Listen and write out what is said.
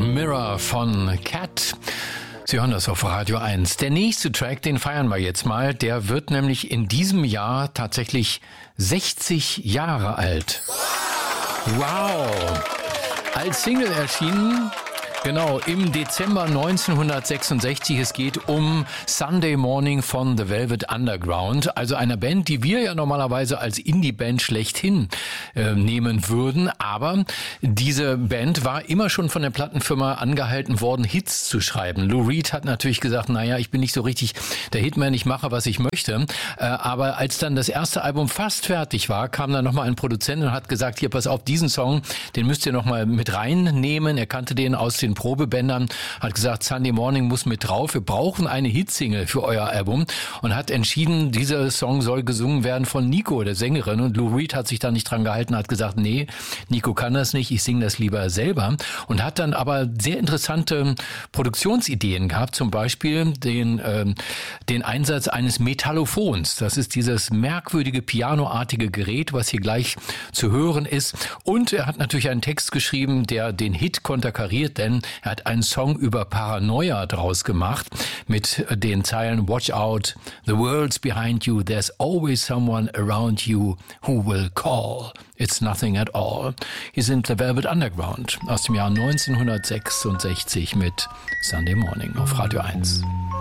Mirror von Cat. Sie hören das auf Radio 1. Der nächste Track, den feiern wir jetzt mal. Der wird nämlich in diesem Jahr tatsächlich 60 Jahre alt. Wow! Als Single erschienen, genau, im Dezember 1966. Es geht um Sunday Morning von The Velvet Underground, also einer Band, die wir ja normalerweise als Indie-Band schlechthin nehmen würden. Aber diese Band war immer schon von der Plattenfirma angehalten worden, Hits zu schreiben. Lou Reed hat natürlich gesagt, naja, ich bin nicht so richtig der Hitman, ich mache, was ich möchte. Aber als dann das erste Album fast fertig war, kam dann nochmal ein Produzent und hat gesagt, hier, pass auf, diesen Song, den müsst ihr nochmal mit reinnehmen. Er kannte den aus den Probebändern, hat gesagt, Sunday Morning muss mit drauf, wir brauchen eine Hitsingle für euer Album und hat entschieden, dieser Song soll gesungen werden von Nico, der Sängerin, und Lou Reed hat sich da nicht dran gehalten, hat gesagt, nee, Nico kann das nicht, ich singe das lieber selber, und hat dann aber sehr interessante Produktionsideen gehabt, zum Beispiel den Einsatz eines Metallophons. Das ist dieses merkwürdige pianoartige Gerät, was hier gleich zu hören ist, und er hat natürlich einen Text geschrieben, der den Hit konterkariert, denn er hat einen Song über Paranoia draus gemacht mit den Zeilen Watch out, the world's behind you, there's always someone around you who will call. It's nothing at all. Hier sind The Velvet Underground aus dem Jahr 1966 mit Sunday Morning auf Radio 1.